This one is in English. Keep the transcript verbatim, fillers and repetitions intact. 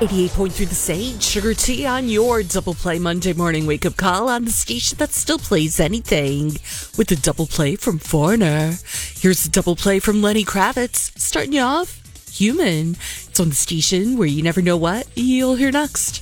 eighty-eight point three The Sage, Sugar Tea on your Double Play Monday morning wake-up call on the station that still plays anything with a double play from Foreigner. Here's a double play from Lenny Kravitz, starting you off, Human. It's on the station where you never know what you'll hear next.